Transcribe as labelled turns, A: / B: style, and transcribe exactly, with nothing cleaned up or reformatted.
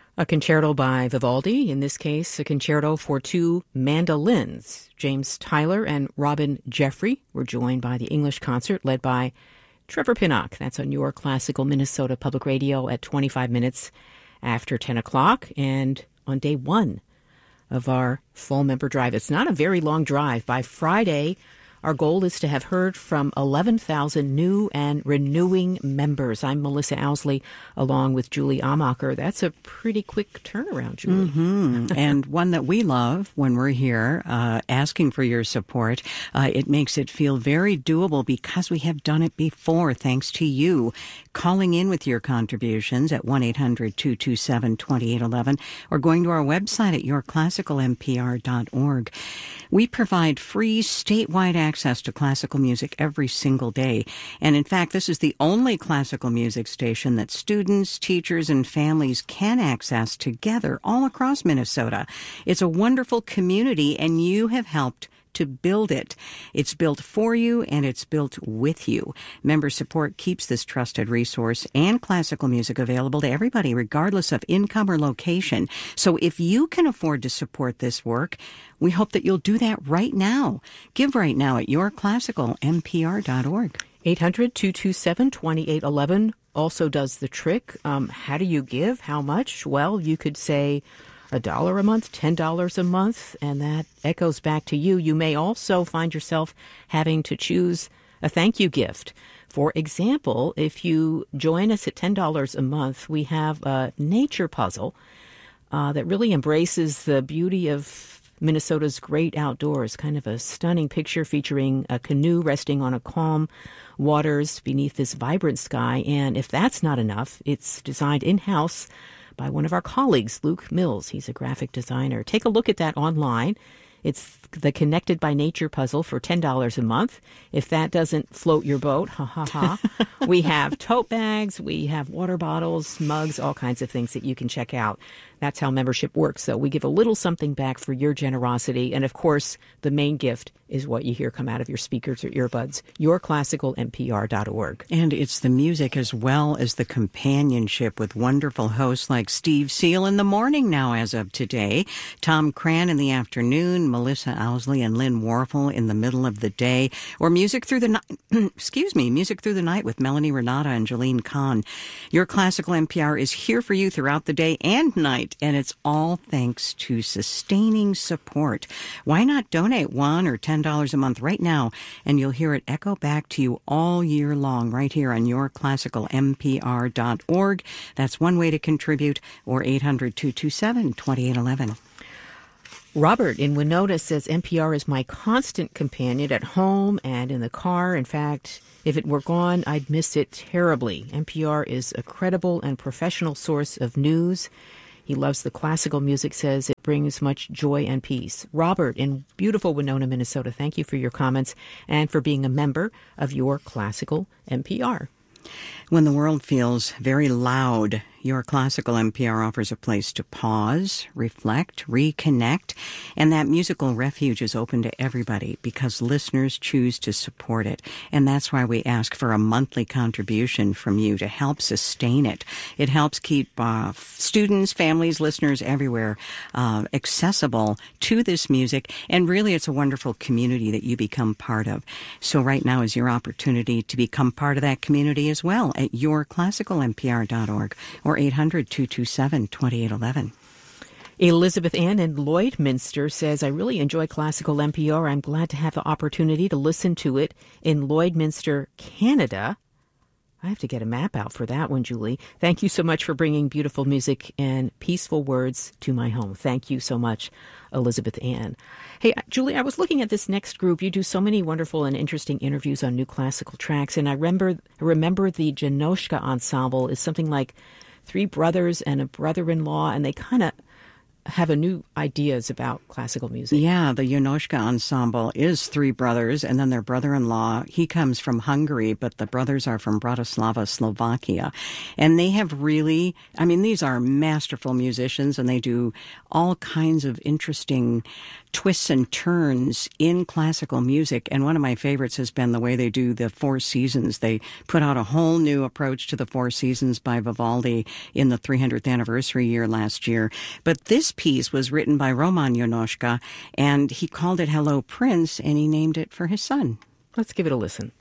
A: A concerto by Vivaldi, in this case, a concerto for two mandolins. James Tyler and Robin Jeffrey were joined by the English concert led by Trevor Pinnock. That's on your Classical Minnesota Public Radio at twenty-five minutes after ten o'clock and on day one of our fall member drive. It's not a very long drive. By Friday, our goal is to have heard from eleven thousand new and renewing members. I'm Melissa Owsley, along with Julie Amacher. That's a pretty quick turnaround, Julie.
B: Mm-hmm. And one that we love when we're here uh, asking for your support. Uh, it makes it feel very doable because we have done it before, thanks to you. Calling in with your contributions at one eight hundred two two seven two eight one one or going to our website at your classical m p r dot org. We provide free statewide access to classical music every single day. And in fact, this is the only classical music station that students, teachers, and families can access together all across Minnesota. It's a wonderful community, and you have helped to build it. It's built for you, and it's built with you. Member support keeps this trusted resource and classical music available to everybody, regardless of income or location. So if you can afford to support this work, we hope that you'll do that right now. Give right now at your classical m p r dot org.
A: eight hundred two two seven two eight one one also does the trick. Um, how do you give? How much? Well, you could say a dollar a month, ten dollars a month, and that echoes back to you. You may also find yourself having to choose a thank you gift. For example, if you join us at ten dollars a month, we have a nature puzzle uh, that really embraces the beauty of Minnesota's great outdoors, kind of a stunning picture featuring a canoe resting on a calm waters beneath this vibrant sky. And if that's not enough, it's designed in-house by one of our colleagues, Luke Mills. He's a graphic designer. Take a look at that online. It's the Connected by Nature puzzle for ten dollars a month. If that doesn't float your boat, ha ha ha, we have tote bags, we have water bottles, mugs, all kinds of things that you can check out. That's how membership works. So we give a little something back for your generosity. And of course, the main gift is what you hear come out of your speakers or earbuds, your classical m p r dot org.
B: And it's the music as well as the companionship with wonderful hosts like Steve Seal in the morning now as of today, Tom Cran in the afternoon, Melissa Owsley and Lynn Warfel in the middle of the day, or Music Through the Night, excuse me, Music Through the Night with Melanie Renata and Jolene Kahn. Your Classical N P R is here for you throughout the day and night, and it's all thanks to sustaining support. Why not donate one or ten dollars a month right now, and you'll hear it echo back to you all year long right here on your classical m p r dot org. That's one way to contribute, or eight hundred two two seven two eight one one.
A: Robert in Winona says N P R is my constant companion at home and in the car. In fact, if it were gone, I'd miss it terribly. N P R is a credible and professional source of news. He loves the classical music, says it brings much joy and peace. Robert in beautiful Winona, Minnesota, thank you for your comments and for being a member of your classical N P R.
B: When the world feels very loud, your classical N P R offers a place to pause, reflect, reconnect, and that musical refuge is open to everybody because listeners choose to support it. And that's why we ask for a monthly contribution from you to help sustain it. It helps keep uh, students, families, listeners everywhere uh, accessible to this music. And really, it's a wonderful community that you become part of. So right now is your opportunity to become part of that community as well at your classical m p r dot org. Or eight hundred two two seven two eight one one.
A: Elizabeth Ann in Lloydminster says, I really enjoy classical N P R. I'm glad to have the opportunity to listen to it in Lloydminster, Canada. I have to get a map out for that one, Julie. Thank you so much for bringing beautiful music and peaceful words to my home. Thank you so much, Elizabeth Ann. Hey, Julie, I was looking at this next group. You do so many wonderful and interesting interviews on new classical tracks, and I remember, remember the Janoschka Ensemble is something like three brothers and a brother-in-law, and they kind of have a new ideas about classical music.
B: Yeah, the Jonoska Ensemble is three brothers, and then their brother-in-law. He comes from Hungary, but the brothers are from Bratislava, Slovakia. And they have really, I mean, these are masterful musicians, and they do all kinds of interesting twists and turns in classical music. And one of my favorites has been the way they do the Four Seasons. They put out a whole new approach to the Four Seasons by Vivaldi in the three hundredth anniversary year last year. But this piece was written by Roman Jonoska, and he called it Hello, Prince, and he named it for his son.
A: Let's give it a listen.